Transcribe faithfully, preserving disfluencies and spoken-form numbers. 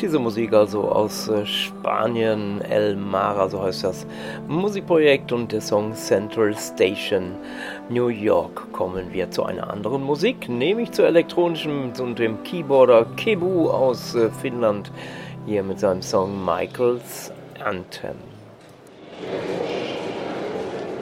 Diese Musik also aus äh, Spanien, El Mara, so heißt das Musikprojekt, und der Song Central Station New York. Kommen wir zu einer anderen Musik, nämlich zu elektronischen und dem Keyboarder Kebu aus äh, Finnland, hier mit seinem Song Michael's Anthem.